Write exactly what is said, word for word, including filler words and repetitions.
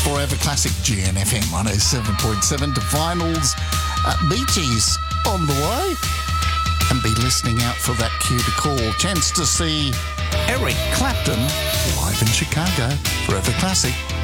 Forever Classic G N F M one oh seven point seven to Vinyls. Uh, Bee Gees on the way. And be listening out for that cue to call. Chance to see Eric Clapton live in Chicago. Forever Classic.